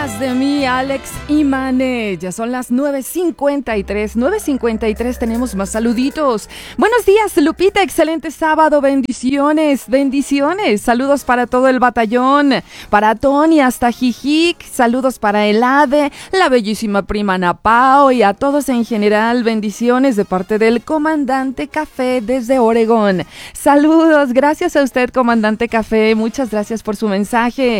detrás de mí, Alex Imane. Ya son las 9:53. 9:53, tenemos más saluditos. Buenos días, Lupita. Excelente sábado. Bendiciones, bendiciones. Saludos para todo el batallón. Para Tony hasta Jijic. Saludos para Elade, la bellísima prima Ana Pao y a todos en general. Bendiciones de parte del Comandante Café desde Oregón. Saludos. Gracias a usted, Comandante Café. Muchas gracias por su mensaje.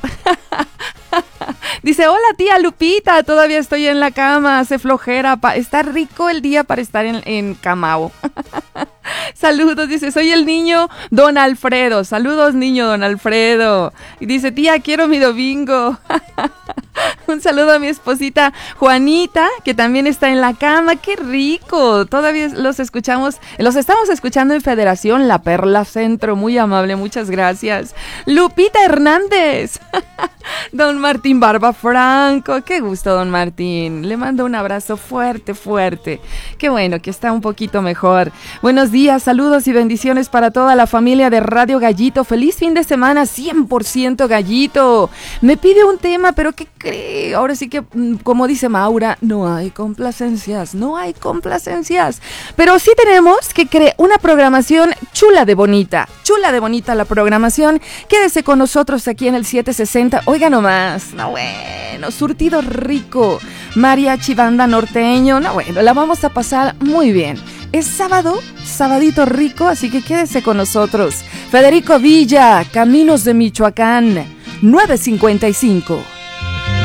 Dice, hola tía Lupita, todavía estoy en la cama, hace flojera, está rico el día para estar en Camao. Saludos, dice, soy el niño Don Alfredo. Saludos, niño Don Alfredo. Y dice, tía, quiero mi domingo. Un saludo a mi esposita Juanita, que también está en la cama. ¡Qué rico! Todavía los estamos escuchando en Federación La Perla Centro. Muy amable, muchas gracias. Lupita Hernández. Don Martín Barba Franco. Qué gusto, don Martín. Le mando un abrazo fuerte, fuerte. Qué bueno que está un poquito mejor. Buenos días, saludos y bendiciones para toda la familia de Radio Gallito. Feliz fin de semana, 100% Gallito. Me pide un tema, pero ¿qué cree? Ahora sí que, como dice Maura, no hay complacencias, no hay complacencias. Pero sí tenemos que crear una programación chula de bonita la programación. Quédese con nosotros aquí en el 760. Oiga nomás, no bueno, surtido rico, mariachi banda norteño, no bueno, la vamos a pasar muy bien. Es sábado, sabadito rico, así que quédese con nosotros. Federico Villa, Caminos de Michoacán, 9:55.